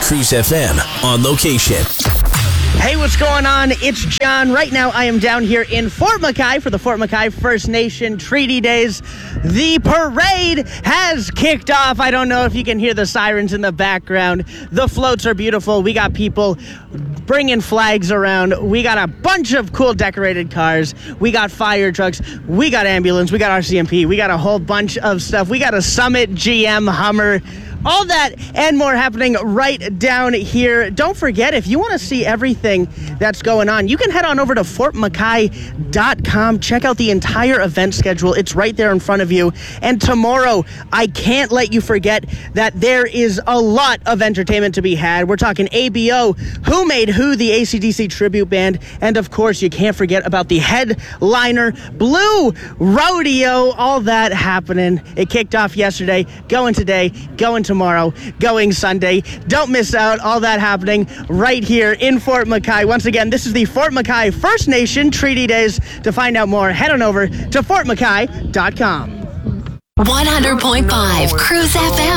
Cruise FM on location. Hey, what's going on? It's John. Right now, I am down here in Fort McKay for the Fort McKay First Nation Treaty Days. The parade has kicked off. I don't know if you can hear the sirens in the background. The floats are beautiful. We got people bringing flags around. We got a bunch of cool decorated cars. We got fire trucks. We got ambulance. We got RCMP. We got a whole bunch of stuff. We got a Summit GM Hummer. All that and more happening right down here. Don't forget, if you want to see everything that's going on, you can head on over to fortmckay.com. Check out the entire event schedule. It's right there in front of you. And tomorrow, I can't let you forget that there is a lot of entertainment to be had. We're talking ABO, Who Made Who, the AC/DC tribute band, and of course, you can't forget about the headliner, Blue Rodeo. All that happening. It kicked off yesterday, going today, going tomorrow, going Sunday. Don't miss out. All that happening right here in Fort McKay. Once again, this is the Fort McKay First Nation Treaty Days. To find out more, head on over to fortmckay.com. 100.5 Cruise FM.